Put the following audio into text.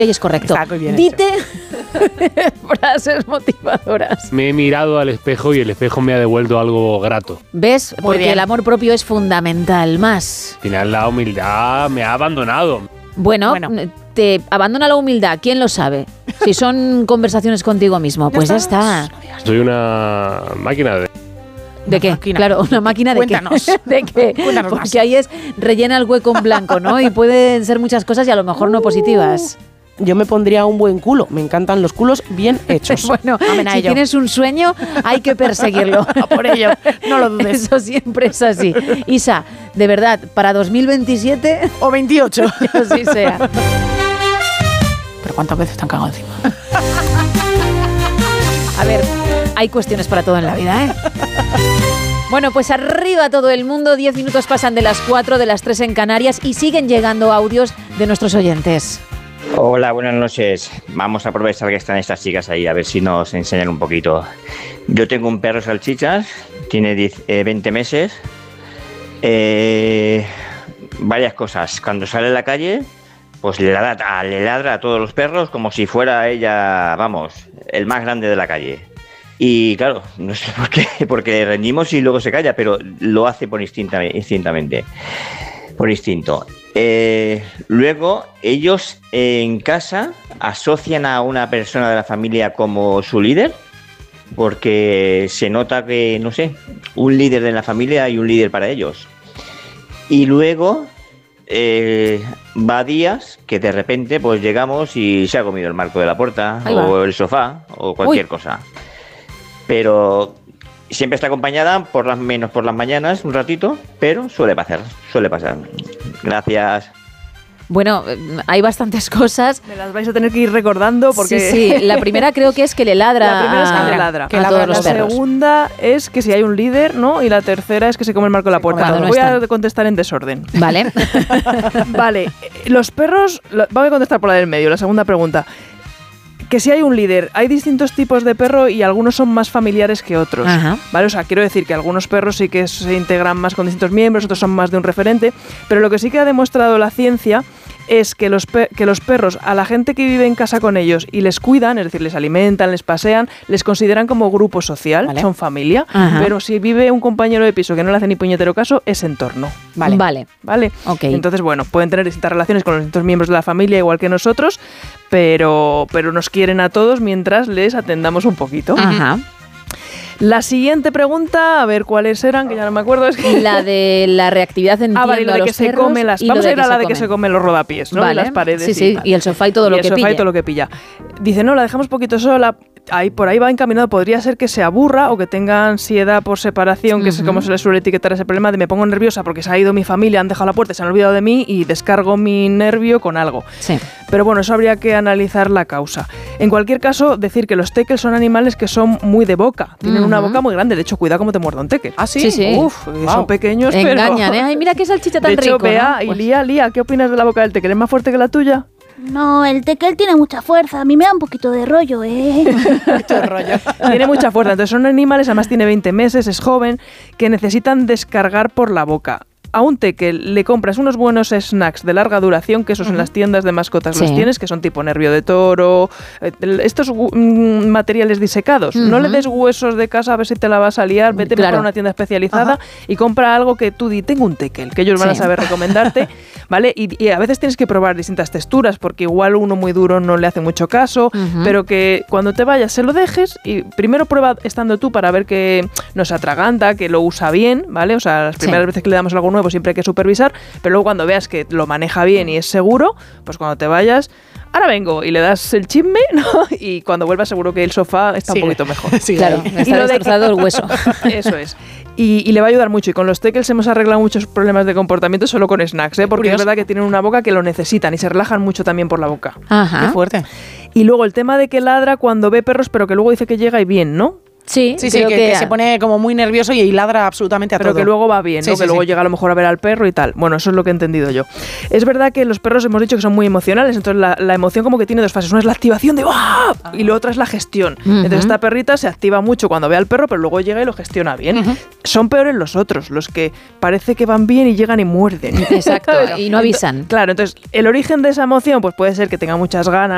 Es correcto. Está muy bien Dite frases motivadoras. Me he mirado al espejo y el espejo me ha devuelto algo grato. ¿Ves? Muy Porque bien. el amor propio es fundamental. Más. Al final la humildad me ha abandonado. Bueno, te abandona la humildad. ¿Quién lo sabe? Si son conversaciones contigo mismo, pues ya está. Soy una máquina de... ¿De qué? máquina. Claro, una máquina de Cuéntanos. qué. ¿De qué? Cuéntanos Porque más. ahí es rellena el hueco en blanco, ¿no? Y pueden ser muchas cosas y a lo mejor no positivas. Yo me pondría un buen culo. Me encantan los culos bien hechos. Bueno, Amén a si ello. tienes un sueño, hay que perseguirlo. A por ello, no lo dudes. Eso siempre es así. Isa, de verdad, para 2027, O 28. que así sea. Pero ¿cuántas veces te han cagado encima? A ver, hay cuestiones para todo en la vida, ¿eh? Bueno, pues arriba todo el mundo. 10 minutos pasan de las 4, de las 3 en Canarias y siguen llegando audios de nuestros oyentes. Hola, buenas noches. Vamos a aprovechar que están estas chicas ahí, a ver si nos enseñan un poquito. Yo tengo un perro salchichas, tiene 20 meses. Varias cosas. Cuando sale a la calle, pues le ladra a todos los perros como si fuera ella, vamos, el más grande de la calle. Y claro, no sé por qué, porque le reñimos y luego se calla, pero lo hace por instintamente. Por instinto. Luego, ellos en casa asocian a una persona de la familia como su líder, porque se nota que, no sé, un líder de la familia y un líder para ellos. Y luego va días que de repente pues llegamos y se ha comido el marco de la puerta Ahí va. o el sofá o cualquier cosa. Pero siempre está acompañada menos por las mañanas un ratito, pero suele pasar. Gracias. Bueno, hay bastantes cosas. Me las vais a tener que ir recordando porque... Sí, sí. La primera creo que es que le ladra. La primera es que le ladra. a todos los La perros. segunda es que si hay un líder, ¿no? Y la tercera es que se come el marco de la puerta. cuando no Voy a están. contestar en desorden. Vale. Vale, los perros... Voy a contestar por la del medio, la segunda pregunta. Que si hay un líder, hay distintos tipos de perro y algunos son más familiares que otros. Ajá. ¿Vale? O sea, quiero decir que algunos perros sí que se integran más con distintos miembros, otros son más de un referente, pero lo que sí que ha demostrado la ciencia es que los perros, a la gente que vive en casa con ellos y les cuidan, es decir, les alimentan, les pasean, les consideran como grupo social, Vale. son familia, Ajá. pero si vive un compañero de piso que no le hace ni puñetero caso, es entorno. Vale. ¿Vale? Ok. Entonces, bueno, pueden tener distintas relaciones con los distintos miembros de la familia, igual que nosotros, pero nos quieren a todos mientras les atendamos un poquito. Ajá. La siguiente pregunta, a ver cuáles eran, que ya no me acuerdo. Es que... La de la reactividad entiendo vale, lo a de los que se perros come las... y lo Vamos de a ir a la de que comen. se comen los rodapiés, ¿no? Vale. Y las paredes. Sí, sí, tal. y el sofá y todo lo el que sofá pille. y todo lo que pilla. Dice, no, la dejamos poquito sola. Ahí, por ahí va encaminado. Podría ser que se aburra o que tenga ansiedad por separación, que es como se le suele etiquetar ese problema de me pongo nerviosa porque se ha ido mi familia, han dejado la puerta, se han olvidado de mí y descargo mi nervio con algo. Sí. Pero bueno, eso habría que analizar la causa. En cualquier caso, decir que los teckels son animales que son muy de boca. Tienen una boca muy grande. De hecho, cuidado cómo te muerda un teckel. ¿Ah, sí? Sí, sí. Uf, son pequeños, pero... Engañan, ¿eh? Ay, mira qué salchicha tan De hecho, rico, Bea ¿no? y Pues- Lía, ¿qué opinas de la boca del teckel? ¿Es más fuerte que la tuya? No, el teckel tiene mucha fuerza. A mí me da un poquito de rollo, ¿eh? Mucho rollo. Tiene mucha fuerza. Entonces son animales, además tiene 20 meses, es joven, que necesitan descargar por la boca. A un teckel le compras unos buenos snacks de larga duración, que esos en las tiendas de mascotas Sí. los tienes, que son tipo nervio de toro, estos materiales disecados. No le des huesos de casa a ver si te la vas a liar, vete Claro. mejor a una tienda especializada y compra algo que tú di, tengo un teckel, que ellos van a Sí. saber recomendarte, ¿vale? Y a veces tienes que probar distintas texturas, porque igual uno muy duro no le hace mucho caso, pero que cuando te vayas se lo dejes y primero prueba estando tú para ver que no se atraganta, que lo usa bien, ¿vale? O sea, las primeras veces que le damos algo nuevo siempre hay que supervisar, pero luego cuando veas que lo maneja bien y es seguro, pues cuando te vayas, ahora vengo y le das el chisme, ¿no? Y cuando vuelvas seguro que el sofá está Sigue. un poquito mejor. Sí, Claro, ahí. está lo de- destrozado el hueso. Eso es. Y le va a ayudar mucho. Y con los teckels hemos arreglado muchos problemas de comportamiento solo con snacks, ¿eh? Porque Curioso. es verdad que tienen una boca que lo necesitan y se relajan mucho también por la boca. Qué Ajá. fuerte. Y luego el tema de que ladra cuando ve perros, pero que luego dice que llega y bien, ¿no? Sí, Sí, sí, creo que se pone como muy nervioso y ladra absolutamente a Pero todo. que luego va bien, Sí, ¿no? sí, Que luego sí. llega a lo mejor a ver al perro y tal. Bueno, eso es lo que he entendido yo. Es verdad que los perros hemos dicho que son muy emocionales, entonces la emoción como que tiene dos fases. Una es la activación de ¡guau! Y la otra es la gestión. Entonces esta perrita se activa mucho cuando ve al perro, pero luego llega y lo gestiona bien. Son peores los otros, los que parece que van bien y llegan y muerden. Exacto, y no avisan. Claro, entonces el origen de esa emoción pues puede ser que tenga muchas ganas